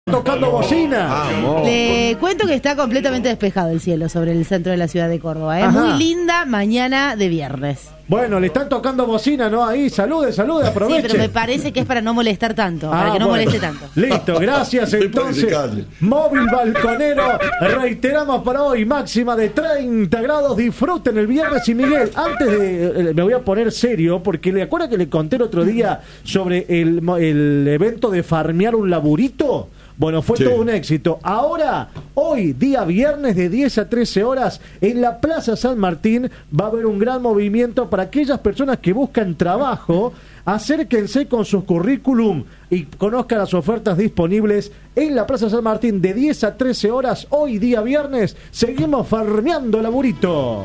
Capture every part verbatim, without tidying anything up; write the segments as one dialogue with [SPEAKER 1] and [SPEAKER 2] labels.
[SPEAKER 1] Tocando bocina.
[SPEAKER 2] Vamos.
[SPEAKER 3] Le cuento que está completamente despejado el cielo sobre el centro de la ciudad de Córdoba. Es muy linda mañana de viernes.
[SPEAKER 1] Bueno, le están tocando bocina, ¿no? Ahí, salude, salude, aproveche.
[SPEAKER 3] Sí, pero me parece que es para no molestar tanto, ah, para que no
[SPEAKER 1] bueno.
[SPEAKER 3] moleste tanto.
[SPEAKER 1] Listo, gracias entonces. Móvil Balconero, reiteramos para hoy, máxima de treinta grados, disfruten el viernes. Y Miguel, antes de, me voy a poner serio, porque le acuerda que le conté el otro día sobre el, el evento de farmear un laburito. Bueno, fue sí. todo un éxito. Ahora, hoy, día viernes de diez a trece horas, en la Plaza San Martín va a haber un gran movimiento para aquellas personas que buscan trabajo. Acérquense con sus currículum y conozcan las ofertas disponibles en la Plaza San Martín de diez a trece horas. Hoy, día viernes, seguimos farmeando el laburito.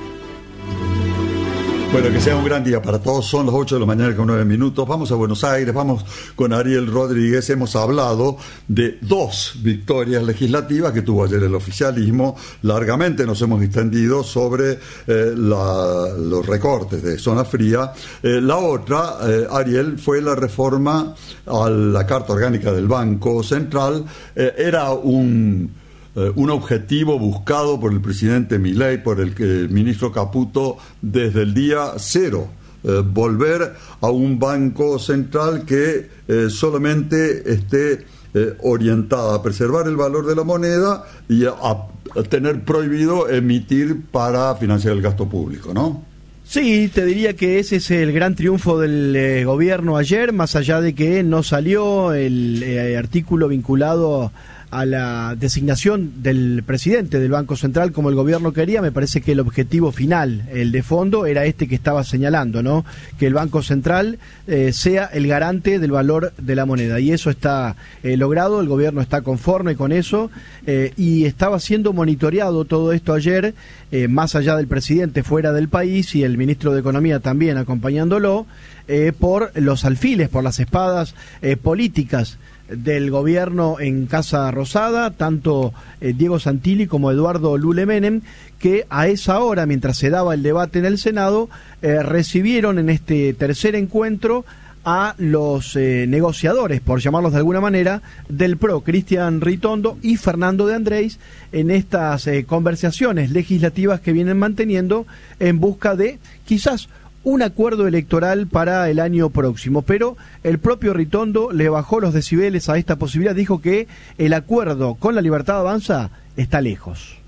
[SPEAKER 4] Bueno, que sea un gran día para todos. Son las ocho de la mañana con nueve minutos. Vamos a Buenos Aires, vamos con Ariel Rodríguez. Hemos hablado de dos victorias legislativas que tuvo ayer el oficialismo. Largamente nos hemos extendido sobre eh, la, los recortes de zona fría. Eh, la otra, eh, Ariel, fue la reforma a la Carta Orgánica del Banco Central. Eh, era un... un objetivo buscado por el presidente Milei, por el, el ministro Caputo, desde el día cero. Eh, volver a un banco central que eh, solamente esté eh, orientada a preservar el valor de la moneda y a, a tener prohibido emitir para financiar el gasto público, ¿no?
[SPEAKER 2] Sí, te diría que ese es el gran triunfo del eh, gobierno ayer, más allá de que no salió el eh, artículo vinculado a la designación del presidente del Banco Central como el gobierno quería. Me parece que el objetivo final, el de fondo, era este que estaba señalando, ¿no? Que el Banco Central eh, sea el garante del valor de la moneda, y eso está eh, logrado. El gobierno está conforme con eso eh, y estaba siendo monitoreado todo esto ayer, eh, más allá del presidente fuera del país y el ministro de Economía también acompañándolo, eh, por los alfiles, por las espadas eh, políticas del gobierno en Casa Rosada, tanto eh, Diego Santilli como Eduardo Lule Menem, que a esa hora, mientras se daba el debate en el Senado, eh, recibieron en este tercer encuentro a los eh, negociadores, por llamarlos de alguna manera, del P R O, Cristian Ritondo y Fernando de Andrés, en estas eh, conversaciones legislativas que vienen manteniendo en busca de, quizás, un acuerdo electoral para el año próximo. Pero el propio Ritondo le bajó los decibeles a esta posibilidad, dijo que el acuerdo con La Libertad Avanza está lejos.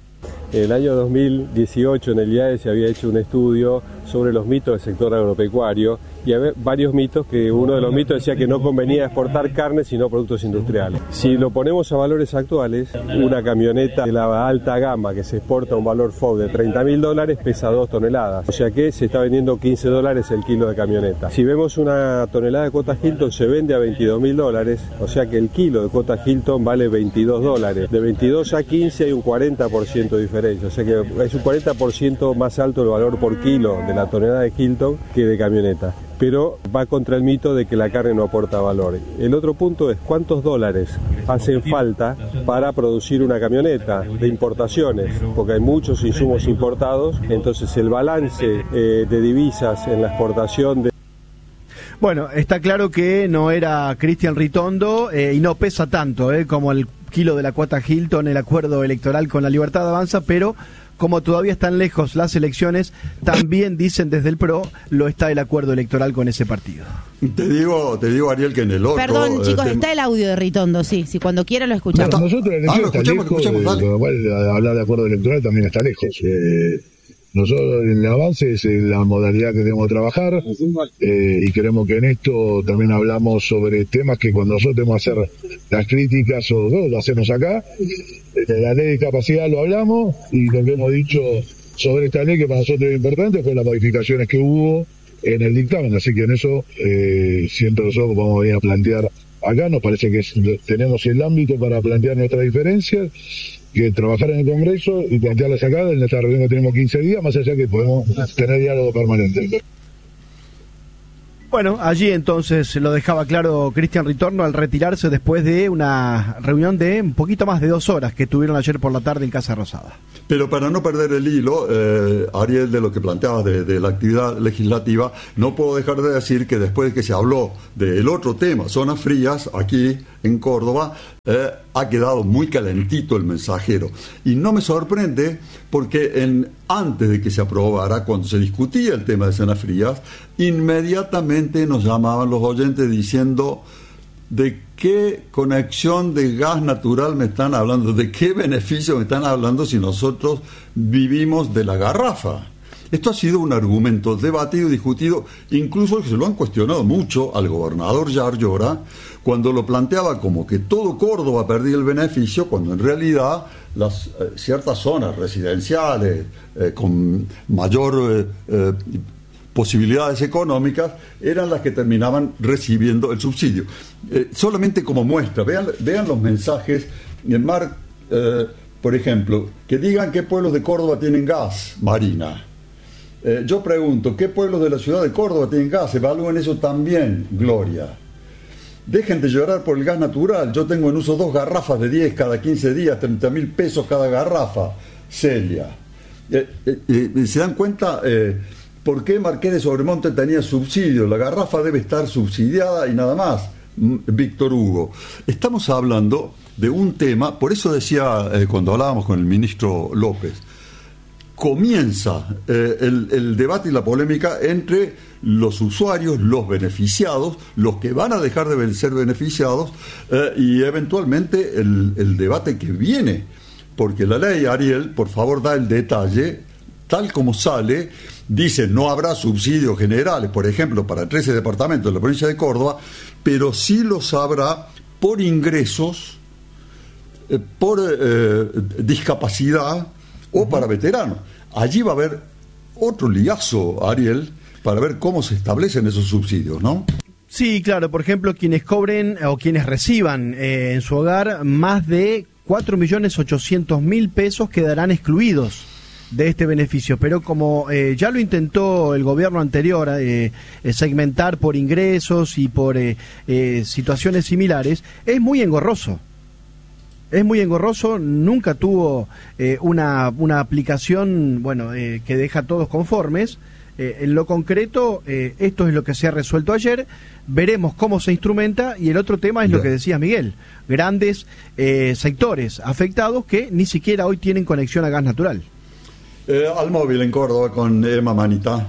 [SPEAKER 5] En el año dos mil dieciocho en el I A E se había hecho un estudio sobre los mitos del sector agropecuario y había varios mitos, que uno de los mitos decía que no convenía exportar carne sino productos industriales. Si lo ponemos a valores actuales, una camioneta de la alta gama que se exporta a un valor F O B de treinta mil dólares pesa dos toneladas, o sea que se está vendiendo quince dólares el kilo de camioneta. Si vemos una tonelada de Cota Hilton se vende a veintidós mil dólares, o sea que el kilo de Cota Hilton vale veintidós dólares. De veintidós a quince hay un cuarenta por ciento de diferencia, o sea que es un cuarenta por ciento más alto el valor por kilo de la tonelada de Hilton que de camioneta. Pero va contra el mito de que la carne no aporta valor. El otro punto es cuántos dólares hacen falta para producir una camioneta de importaciones, porque hay muchos insumos importados, entonces el balance eh, de divisas en la exportación de...
[SPEAKER 2] Bueno, está claro que no era Cristian Ritondo eh, y no pesa tanto eh, como el kilo de la cuota Hilton, el acuerdo electoral con La Libertad Avanza, pero como todavía están lejos las elecciones, también dicen desde el P R O, lo está el acuerdo electoral con ese partido.
[SPEAKER 4] Te digo, te digo Ariel, que en el otro...
[SPEAKER 3] Perdón, chicos,
[SPEAKER 4] eh,
[SPEAKER 3] está el audio de Ritondo, sí, si cuando quieran lo escuchamos.
[SPEAKER 6] No, nosotros en el
[SPEAKER 4] ah, lo
[SPEAKER 6] está
[SPEAKER 4] escuchamos,
[SPEAKER 6] lejos,
[SPEAKER 4] lo escuchamos,
[SPEAKER 6] con lo cual hablar de acuerdo electoral también está lejos. Eh, nosotros en el avance es la modalidad que debemos trabajar eh, y creemos que en esto también hablamos sobre temas que cuando nosotros tenemos que hacer las críticas o no, lo hacemos acá. En la ley de discapacidad lo hablamos y lo que hemos dicho sobre esta ley que para nosotros es importante fue las modificaciones que hubo en el dictamen, así que en eso eh, siempre nosotros vamos a venir a plantear acá, nos parece que es, tenemos el ámbito para plantear nuestras diferencias, que trabajar en el Congreso y plantearlas acá. En esta reunión que tenemos quince días, más allá que podemos tener diálogo permanente.
[SPEAKER 2] Bueno, allí entonces lo dejaba claro Cristian Ritondo al retirarse después de una reunión de un poquito más de dos horas que tuvieron ayer por la tarde en Casa Rosada.
[SPEAKER 4] Pero para no perder el hilo, eh, Ariel, de lo que planteabas de, de la actividad legislativa, no puedo dejar de decir que después de que se habló del otro tema, zonas frías, aquí en Córdoba, eh, ha quedado muy calentito el mensajero. Y no me sorprende porque en, antes de que se aprobara, cuando se discutía el tema de Cenas Frías, inmediatamente nos llamaban los oyentes diciendo: ¿de qué conexión de gas natural me están hablando? ¿De qué beneficio me están hablando si nosotros vivimos de la garrafa? Esto ha sido un argumento debatido y discutido, incluso se lo han cuestionado mucho al gobernador Yar Llora, cuando lo planteaba como que todo Córdoba perdía el beneficio, cuando en realidad las eh, ciertas zonas residenciales eh, con mayor eh, eh, posibilidades económicas eran las que terminaban recibiendo el subsidio. Eh, solamente como muestra, vean, vean los mensajes en Mar, eh, por ejemplo, que digan qué pueblos de Córdoba tienen gas, Marina. Eh, yo pregunto, ¿qué pueblos de la ciudad de Córdoba tienen gas? Evalúen eso también, Gloria. Dejen de llorar por el gas natural. Yo tengo en uso dos garrafas de diez cada quince días, treinta mil pesos cada garrafa, Celia. Eh, eh, eh, ¿Se dan cuenta eh, por qué Marqués de Sobremonte tenía subsidio? La garrafa debe estar subsidiada y nada más, Víctor Hugo. Estamos hablando de un tema, por eso decía eh, cuando hablábamos con el ministro López, comienza eh, el, el debate y la polémica entre los usuarios, los beneficiados, los que van a dejar de ser beneficiados eh, y eventualmente el, el debate que viene, porque la ley, Ariel, por favor, da el detalle, tal como sale, dice no habrá subsidios generales, por ejemplo, para trece departamentos de la provincia de Córdoba, pero sí los habrá por ingresos, eh, por eh, discapacidad o para veteranos. Allí va a haber otro liazo, Ariel, para ver cómo se establecen esos subsidios, ¿no?
[SPEAKER 2] Sí, claro. Por ejemplo, quienes cobren o quienes reciban eh, en su hogar más de cuatro millones ochocientos mil pesos quedarán excluidos de este beneficio. Pero como eh, ya lo intentó el gobierno anterior, eh, eh, segmentar por ingresos y por eh, eh, situaciones similares, es muy engorroso. Es muy engorroso, nunca tuvo eh, una, una aplicación bueno eh, que deja a todos conformes. Eh, en lo concreto, eh, esto es lo que se ha resuelto ayer, veremos cómo se instrumenta, y el otro tema es Bien. Lo que decía Miguel, grandes eh, sectores afectados que ni siquiera hoy tienen conexión a gas natural.
[SPEAKER 4] Eh, al móvil en Córdoba con Emma Manita.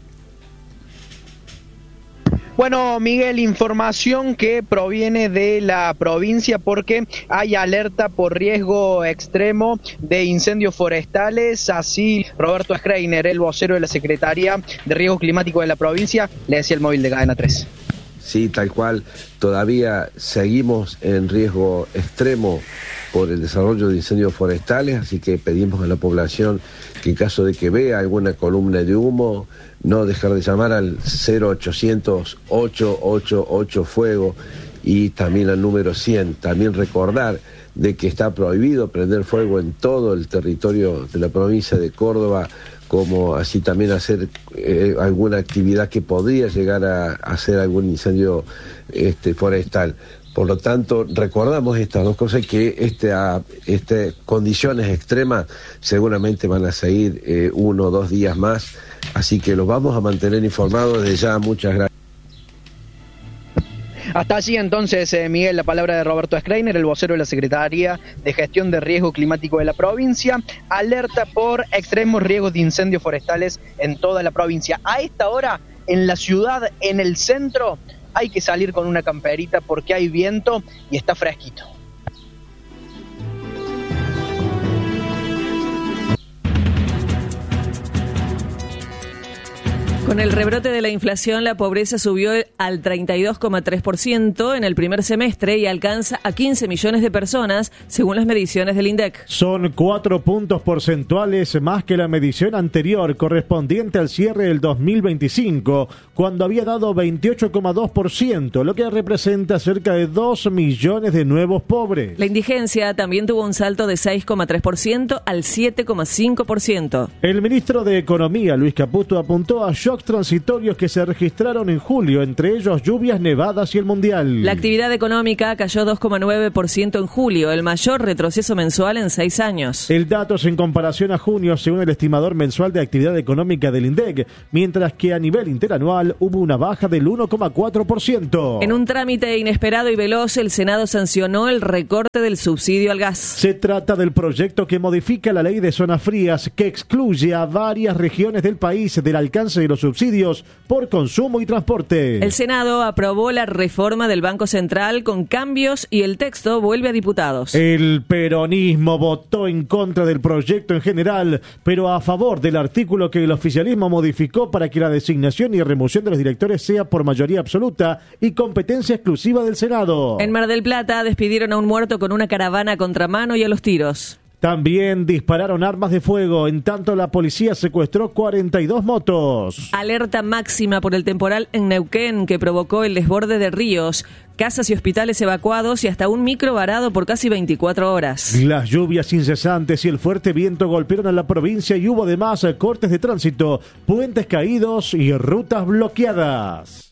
[SPEAKER 7] Bueno, Miguel, información que proviene de la provincia porque hay alerta por riesgo extremo de incendios forestales. Así, Roberto Schreiner, el vocero de la Secretaría de Riesgo Climático de la provincia, le decía el móvil de Cadena tres.
[SPEAKER 8] Sí, tal cual. Todavía seguimos en riesgo extremo por el desarrollo de incendios forestales, así que pedimos a la población que en caso de que vea alguna columna de humo, no dejar de llamar al cero ochocientos, ocho ocho ocho fuego y también al número cien. También recordar de que está prohibido prender fuego en todo el territorio de la provincia de Córdoba, como así también hacer eh, alguna actividad que podría llegar a, a hacer algún incendio este, forestal. Por lo tanto, recordamos estas dos cosas, que estas este, condiciones extremas seguramente van a seguir eh, uno o dos días más, así que los vamos a mantener informados desde ya. Muchas gracias.
[SPEAKER 7] Hasta allí entonces, eh, Miguel, la palabra de Roberto Schreiner, el vocero de la Secretaría de Gestión de Riesgo Climático de la provincia. Alerta por extremos riesgos de incendios forestales en toda la provincia. A esta hora, en la ciudad, en el centro, hay que salir con una camperita porque hay viento y está fresquito.
[SPEAKER 9] Con el rebrote de la inflación, la pobreza subió al treinta y dos coma tres por ciento en el primer semestre y alcanza a quince millones de personas, según las mediciones del INDEC.
[SPEAKER 1] Son cuatro puntos porcentuales más que la medición anterior, correspondiente al cierre del dos mil veinticinco, cuando había dado veintiocho coma dos por ciento, lo que representa cerca de dos millones de nuevos pobres.
[SPEAKER 9] La indigencia también tuvo un salto de seis coma tres por ciento al siete coma cinco por ciento.
[SPEAKER 1] El ministro de Economía, Luis Caputo, apuntó a shocks transitorios que se registraron en julio, entre ellos lluvias, nevadas y el Mundial.
[SPEAKER 9] La actividad económica cayó dos coma nueve por ciento en julio, el mayor retroceso mensual en seis años.
[SPEAKER 1] El dato es en comparación a junio, según el estimador mensual de actividad económica del INDEC, mientras que a nivel interanual hubo una baja del uno coma cuatro por ciento.
[SPEAKER 9] En un trámite inesperado y veloz, el Senado sancionó el recorte del subsidio al gas.
[SPEAKER 1] Se trata del proyecto que modifica la ley de zonas frías, que excluye a varias regiones del país del alcance de los subsidios por consumo y transporte.
[SPEAKER 9] El Senado aprobó la reforma del Banco Central con cambios y el texto vuelve a diputados.
[SPEAKER 1] El peronismo votó en contra del proyecto en general, pero a favor del artículo que el oficialismo modificó para que la designación y remoción de los directores sea por mayoría absoluta y competencia exclusiva del Senado.
[SPEAKER 9] En Mar del Plata despidieron a un muerto con una caravana a contramano y a los tiros.
[SPEAKER 1] También dispararon armas de fuego, en tanto la policía secuestró cuarenta y dos motos.
[SPEAKER 9] Alerta máxima por el temporal en Neuquén que provocó el desborde de ríos, casas y hospitales evacuados y hasta un micro varado por casi veinticuatro horas.
[SPEAKER 1] Las lluvias incesantes y el fuerte viento golpearon a la provincia y hubo además cortes de tránsito, puentes caídos y rutas bloqueadas.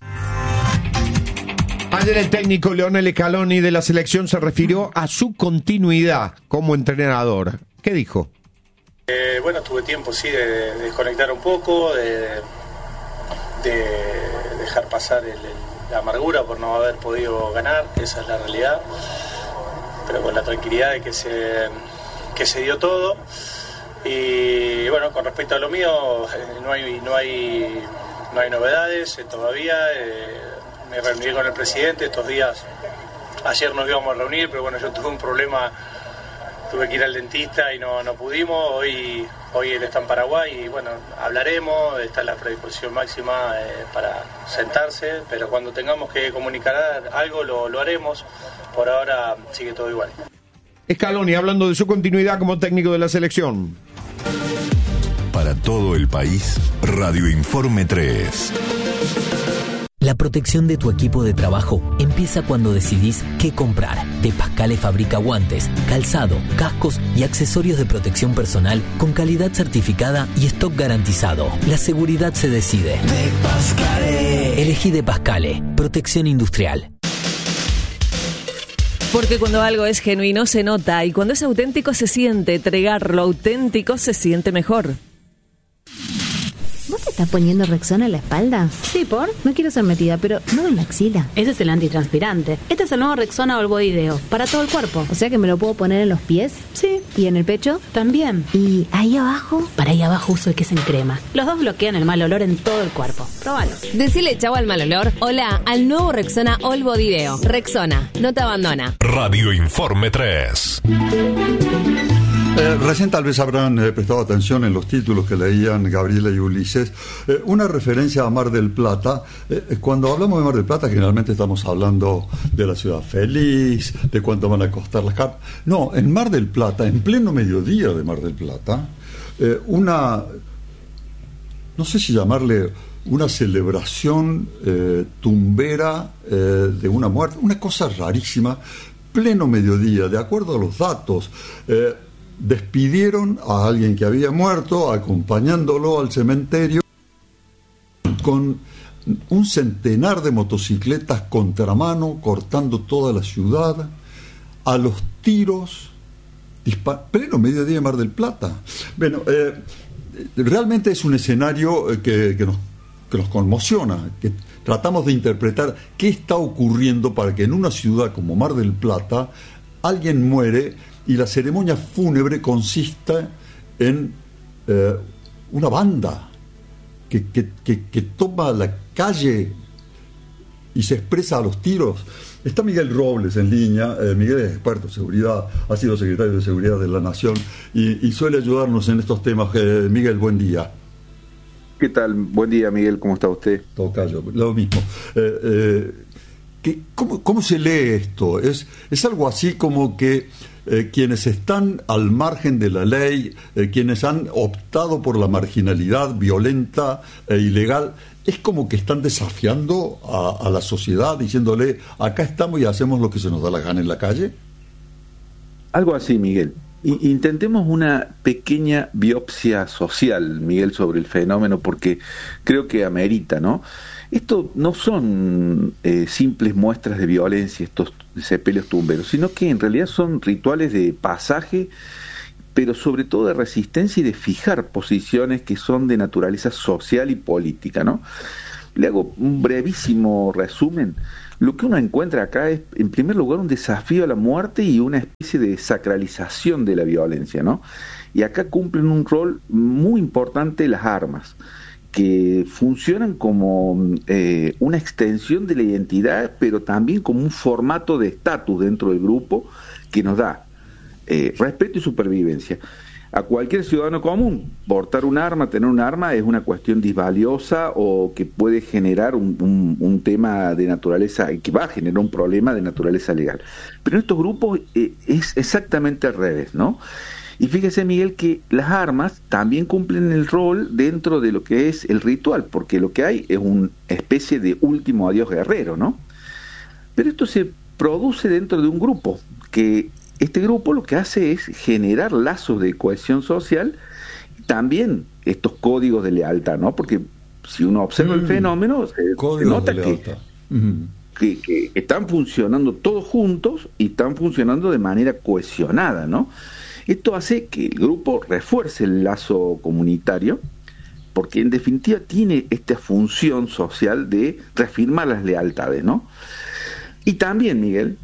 [SPEAKER 10] Ayer el técnico Leonel Scaloni de la selección se refirió a su continuidad como entrenador. ¿Qué dijo?
[SPEAKER 11] Eh, bueno, tuve tiempo, sí, de, de desconectar un poco, de, de dejar pasar el, el, la amargura por no haber podido ganar, esa es la realidad, pero con la tranquilidad de que se, que se dio todo. Y bueno, con respecto a lo mío, eh, no hay, no hay, no hay novedades eh, todavía. Eh, me reuní con el presidente estos días. Ayer nos íbamos a reunir, pero bueno, yo tuve un problema, tuve que ir al dentista y no, no pudimos. Hoy, hoy él está en Paraguay y bueno, hablaremos, está en la predisposición máxima eh, para sentarse, pero cuando tengamos que comunicar algo lo, lo haremos. Por ahora sigue todo igual.
[SPEAKER 10] Scaloni hablando de su continuidad como técnico de la selección.
[SPEAKER 12] Para todo el país, Radio Informe tres.
[SPEAKER 13] La protección de tu equipo de trabajo empieza cuando decidís qué comprar. De Pascale fabrica guantes, calzado, cascos y accesorios de protección personal con calidad certificada y stock garantizado. La seguridad se decide. De Pascale. Elegí De Pascale. Protección industrial.
[SPEAKER 9] Porque cuando algo es genuino se nota y cuando es auténtico se siente. Entregar lo auténtico se siente mejor.
[SPEAKER 14] ¿Vos te estás poniendo Rexona en la espalda?
[SPEAKER 15] Sí, ¿por?
[SPEAKER 14] No quiero ser metida, pero no en la axila.
[SPEAKER 15] Ese es el antitranspirante. Este es el nuevo Rexona All Body Deo, para todo el cuerpo.
[SPEAKER 14] O sea que me lo puedo poner en los pies.
[SPEAKER 15] Sí.
[SPEAKER 14] ¿Y en el pecho?
[SPEAKER 15] También.
[SPEAKER 14] ¿Y ahí abajo?
[SPEAKER 15] Para ahí abajo uso el que es en crema. Los dos bloquean el mal olor en todo el cuerpo. Próbalo.
[SPEAKER 16] Decile chau al mal olor. Hola al nuevo Rexona All Body Deo. Rexona, no te abandona.
[SPEAKER 12] Radio Informe tres.
[SPEAKER 4] Eh, recién tal vez habrán eh, prestado atención en los títulos que leían Gabriela y Ulises, eh, una referencia a Mar del Plata. Eh, cuando hablamos de Mar del Plata generalmente estamos hablando de la ciudad feliz, de cuánto van a costar las cartas. No, en Mar del Plata, en pleno mediodía de Mar del Plata, eh, una, no sé si llamarle una celebración eh, tumbera eh, de una muerte, una cosa rarísima, pleno mediodía, de acuerdo a los datos. Eh, despidieron a alguien que había muerto, acompañándolo al cementerio con un centenar de motocicletas contramano, cortando toda la ciudad, a los tiros, dispar- pleno mediodía de Mar del Plata. Bueno, eh, realmente es un escenario que, que, nos, que nos conmociona, que tratamos de interpretar qué está ocurriendo para que en una ciudad como Mar del Plata alguien muere y la ceremonia fúnebre consista en eh, una banda que, que, que, que toma la calle y se expresa a los tiros. Está Miguel Robles en línea. eh, Miguel es experto en seguridad, ha sido secretario de Seguridad de la Nación y, y suele ayudarnos en estos temas. Eh, Miguel, buen día.
[SPEAKER 17] ¿Qué tal? Buen día, Miguel, ¿cómo está usted?
[SPEAKER 4] Tocayo, lo mismo. Eh, eh, que, ¿cómo, ¿Cómo se lee esto? ¿Es, es algo así como que Eh, quienes están al margen de la ley, eh, quienes han optado por la marginalidad violenta e ilegal, es como que están desafiando a, a la sociedad, diciéndole, acá estamos y hacemos lo que se nos da la gana en la calle?
[SPEAKER 17] Algo así, Miguel. Intentemos una pequeña biopsia social, Miguel, sobre el fenómeno, porque creo que amerita, ¿no? Esto no son eh, simples muestras de violencia, estos sepelios tumberos, sino que en realidad son rituales de pasaje, pero sobre todo de resistencia y de fijar posiciones que son de naturaleza social y política, ¿no? Le hago un brevísimo resumen. Lo que uno encuentra acá es, en primer lugar, un desafío a la muerte y una especie de sacralización de la violencia, ¿no? Y acá cumplen un rol muy importante las armas, que funcionan como eh, una extensión de la identidad, pero también como un formato de estatus dentro del grupo que nos da eh, respeto y supervivencia. A cualquier ciudadano común, portar un arma, tener un arma es una cuestión disvaliosa o que puede generar un, un, un tema de naturaleza, que va a generar un problema de naturaleza legal. Pero en estos grupos eh, es exactamente al revés, ¿no? Y fíjese, Miguel, que las armas también cumplen el rol dentro de lo que es el ritual, porque lo que hay es una especie de último adiós guerrero, ¿no? Pero esto se produce dentro de un grupo que... Este grupo lo que hace es generar lazos de cohesión social, también estos códigos de lealtad, ¿no? Porque si uno observa mm. el fenómeno, se, se nota que, mm. que, que están funcionando todos juntos y están funcionando de manera cohesionada, ¿no? Esto hace que el grupo refuerce el lazo comunitario, porque en definitiva tiene esta función social de reafirmar las lealtades, ¿no? Y también, Miguel,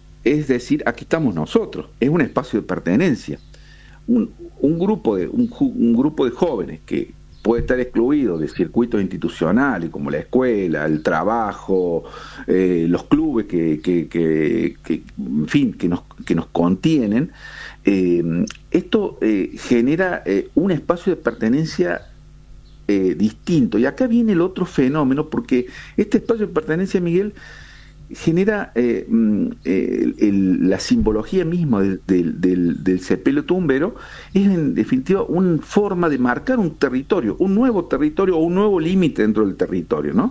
[SPEAKER 17] es decir, aquí estamos nosotros, es un espacio de pertenencia. Un, un, grupo de, un, un grupo de jóvenes que puede estar excluido de circuitos institucionales como la escuela, el trabajo, eh, los clubes que, que, que, que, en fin, que nos, que nos contienen, eh, esto eh, genera eh, un espacio de pertenencia eh, distinto. Y acá viene el otro fenómeno, porque este espacio de pertenencia, Miguel, genera eh, el, el, la simbología misma del, del, del, del sepelio tumbero, es en definitiva una forma de marcar un territorio, un nuevo territorio o un nuevo límite dentro del territorio, ¿no?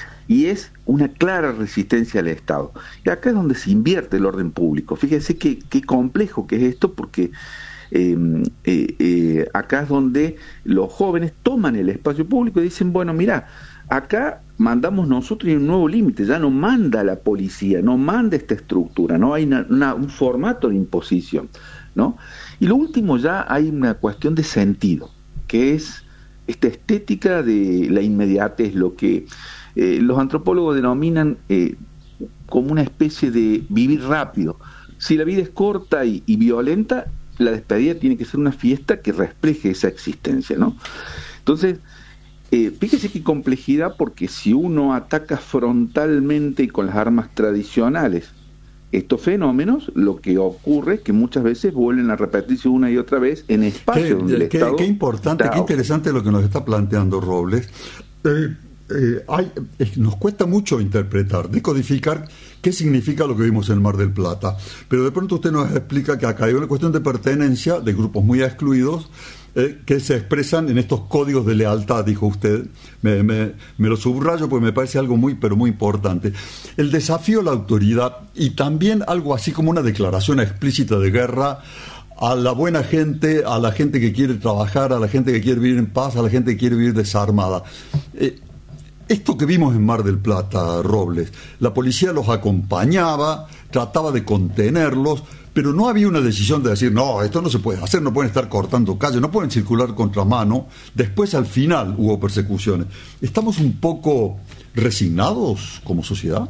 [SPEAKER 17] Y es una clara resistencia al Estado. Y acá es donde se invierte el orden público. Fíjense qué, qué complejo que es esto, porque eh, eh, eh, acá es donde los jóvenes toman el espacio público y dicen, bueno, mira, acá mandamos nosotros y un nuevo límite, ya no manda la policía, no manda esta estructura, no hay una, una, un formato de imposición, ¿no? Y lo último, ya hay una cuestión de sentido, que es esta estética de la inmediatez, lo que eh, los antropólogos denominan eh, como una especie de vivir rápido. Si la vida es corta y, y violenta, la despedida tiene que ser una fiesta que refleje esa existencia, ¿no? Entonces, Eh, fíjese qué complejidad, porque si uno ataca frontalmente y con las armas tradicionales estos fenómenos, lo que ocurre es que muchas veces vuelven a repetirse una y otra vez en espacios donde el
[SPEAKER 4] qué,
[SPEAKER 17] Estado...
[SPEAKER 4] Qué importante, qué interesante lo que nos está planteando Robles. Eh, eh, hay, es, nos cuesta mucho interpretar, decodificar qué significa lo que vimos en el Mar del Plata, pero de pronto usted nos explica que acá hay una cuestión de pertenencia de grupos muy excluidos, Eh, que se expresan en estos códigos de lealtad, dijo usted. Me, me, me lo subrayo porque me parece algo muy, pero muy importante. El desafío a la autoridad y también algo así como una declaración explícita de guerra a la buena gente, a la gente que quiere trabajar, a la gente que quiere vivir en paz, a la gente que quiere vivir desarmada. Eh, esto que vimos en Mar del Plata, Robles, la policía los acompañaba, trataba de contenerlos, pero no había una decisión de decir, no, esto no se puede hacer, no pueden estar cortando calles, no pueden circular contramano. Después, al final, hubo persecuciones. ¿Estamos un poco resignados como sociedad?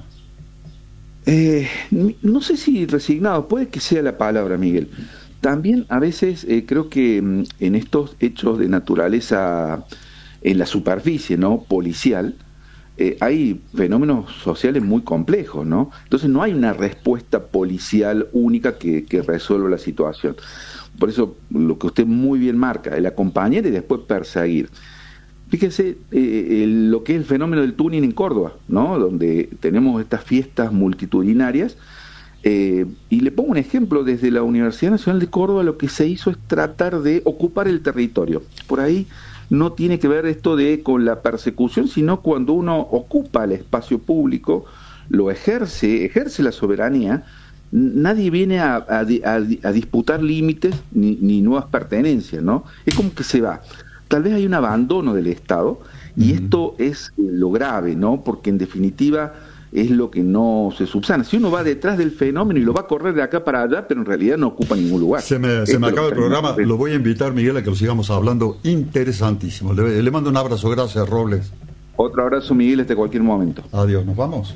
[SPEAKER 17] Eh, no sé si resignados, puede que sea la palabra, Miguel. También, a veces, eh, creo que en estos hechos de naturaleza, en la superficie, ¿no?, policial, Eh, hay fenómenos sociales muy complejos, ¿no? Entonces no hay una respuesta policial única que, que resuelva la situación. Por eso lo que usted muy bien marca, el acompañar y después perseguir. Fíjese eh, el, lo que es el fenómeno del tuning en Córdoba, ¿no? Donde tenemos estas fiestas multitudinarias, eh, y le pongo un ejemplo, desde la Universidad Nacional de Córdoba lo que se hizo es tratar de ocupar el territorio. Por ahí no tiene que ver esto de con la persecución, sino cuando uno ocupa el espacio público, lo ejerce, ejerce la soberanía nadie viene a, a, a, a disputar límites ni, ni nuevas pertenencias, ¿no? Es como que se va. Tal vez hay un abandono del Estado y uh-huh. esto es lo grave, ¿no? Porque en definitiva es lo que no se subsana. Si uno va detrás del fenómeno y lo va a correr de acá para allá, pero en realidad no ocupa ningún lugar.
[SPEAKER 4] Se me, se me acaba el programa. Lo voy a invitar, Miguel, a que lo sigamos hablando. Interesantísimo. Le, le mando un abrazo. Gracias, Robles.
[SPEAKER 17] Otro abrazo, Miguel, hasta cualquier momento.
[SPEAKER 4] Adiós. ¿Nos vamos?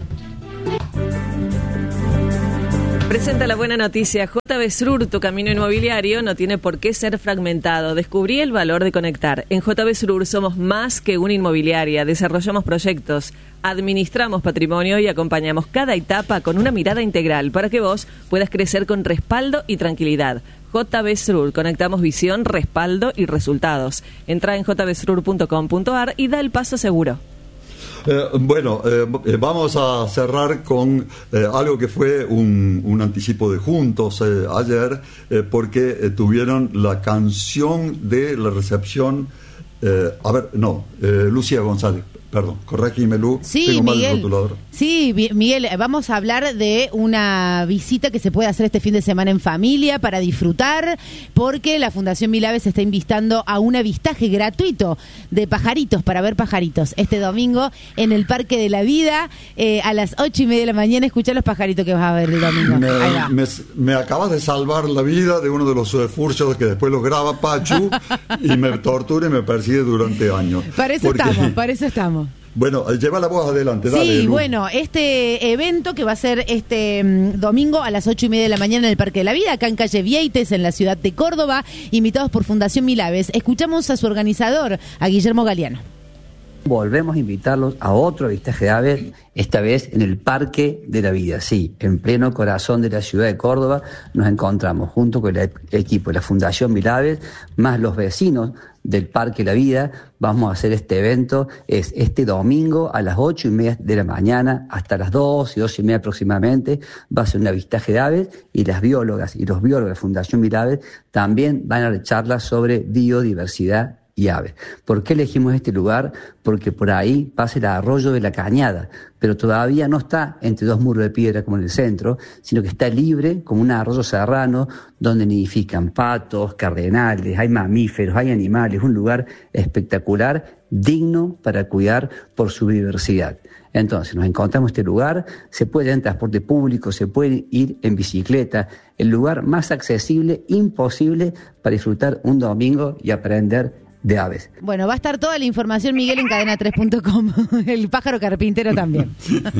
[SPEAKER 9] Presenta la buena noticia. J B Srur, tu camino inmobiliario, no tiene por qué ser fragmentado. Descubrí el valor de conectar. En J B Srur somos más que una inmobiliaria. Desarrollamos proyectos, administramos patrimonio y acompañamos cada etapa con una mirada integral para que vos puedas crecer con respaldo y tranquilidad. J B Srur, conectamos visión, respaldo y resultados. Entra en j b srur punto com punto a r y da el paso seguro.
[SPEAKER 4] Eh, bueno, eh, vamos a cerrar con eh, algo que fue un, un anticipo de Juntos eh, ayer, eh, porque eh, tuvieron la canción de la recepción. Eh, a ver, no, eh, Lucía González. Perdón, corregime, Lu.
[SPEAKER 3] Sí,
[SPEAKER 4] Tengo mal
[SPEAKER 3] Miguel.
[SPEAKER 4] el rotulador.
[SPEAKER 3] Sí, Miguel, vamos a hablar de una visita que se puede hacer este fin de semana en familia para disfrutar, porque la Fundación Milaves está invitando a un avistaje gratuito de pajaritos, para ver pajaritos, este domingo en el Parque de la Vida, eh, a las ocho y media de la mañana. Escuchá los pajaritos que vas a ver el domingo.
[SPEAKER 4] Me,
[SPEAKER 3] Ahí va.
[SPEAKER 4] me, me acabas de salvar la vida de uno de los uh, furcios que después lo graba Pachu y me tortura y me persigue durante años.
[SPEAKER 3] Para eso
[SPEAKER 4] Porque...
[SPEAKER 3] estamos, para eso estamos.
[SPEAKER 4] Bueno, lleva la voz adelante, dale.
[SPEAKER 3] Sí,
[SPEAKER 4] Lu.
[SPEAKER 3] bueno, este evento que va a ser este mm, domingo a las ocho y media de la mañana en el Parque de la Vida, acá en calle Vieites, en la ciudad de Córdoba, invitados por Fundación Milaves. Escuchamos a su organizador, a Guillermo Galeano.
[SPEAKER 18] Volvemos a invitarlos a otro avistaje de aves, esta vez en el Parque de la Vida. Sí, en pleno corazón de la ciudad de Córdoba nos encontramos junto con el equipo de la Fundación Milaves, más los vecinos del Parque de la Vida. Vamos a hacer este evento, es este domingo a las ocho y media de la mañana hasta las dos y dos y media aproximadamente. Va a ser un avistaje de aves y las biólogas y los biólogos de la Fundación Milaves también van a dar charlas sobre biodiversidad y aves. ¿Por qué elegimos este lugar? Porque por ahí pasa el arroyo de la Cañada, pero todavía no está entre dos muros de piedra como en el centro, sino que está libre como un arroyo serrano donde nidifican patos, cardenales, hay mamíferos, hay animales, un lugar espectacular, digno para cuidar por su biodiversidad. Entonces nos encontramos en este lugar, se puede ir en transporte público, se puede ir en bicicleta, el lugar más accesible, imposible para disfrutar un domingo y aprender de aves.
[SPEAKER 3] Bueno, va a estar toda la información, Miguel, en cadena tres punto com. El pájaro carpintero también.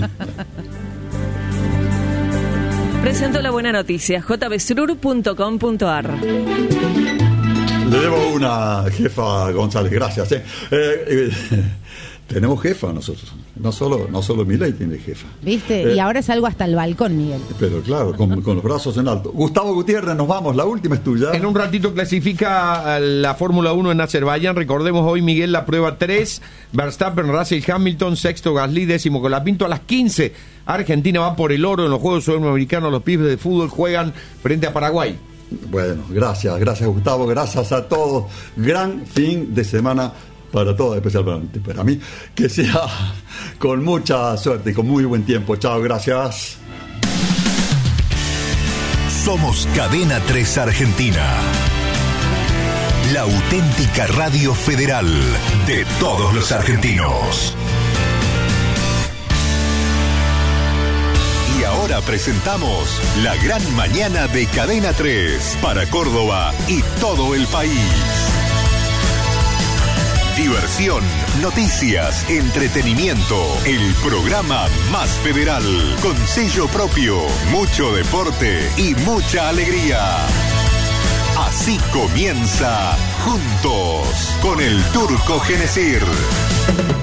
[SPEAKER 9] Presento la buena noticia, j b srur punto com punto a r.
[SPEAKER 4] Le debo una, jefa González, gracias. Eh. Eh, eh, tenemos jefa nosotros, no solo, no solo Milei tiene jefa.
[SPEAKER 3] ¿Viste?
[SPEAKER 4] Eh,
[SPEAKER 3] y ahora salgo hasta el balcón, Miguel.
[SPEAKER 4] Pero claro, con, con los brazos en alto. Gustavo Gutiérrez, nos vamos, la última es tuya.
[SPEAKER 10] En un ratito clasifica la Fórmula uno en Azerbaiyán. Recordemos hoy, Miguel, la prueba tres. Verstappen, Russell, Hamilton, sexto Gasly, décimo Colapinto. A las quince, Argentina va por el oro en los Juegos Sudamericanos. Los pibes de fútbol juegan frente a Paraguay.
[SPEAKER 4] Bueno, gracias, gracias Gustavo, gracias a todos. Gran fin de semana para todos, especialmente para mí. Que sea con mucha suerte y con muy buen tiempo. Chao, gracias.
[SPEAKER 12] Somos Cadena tres Argentina, la auténtica radio federal de todos los argentinos. Y ahora presentamos la gran mañana de Cadena tres para Córdoba y todo el país. Diversión, noticias, entretenimiento, el programa más federal, con sello propio, mucho deporte y mucha alegría. Así comienza Juntos con el Turco Genesir.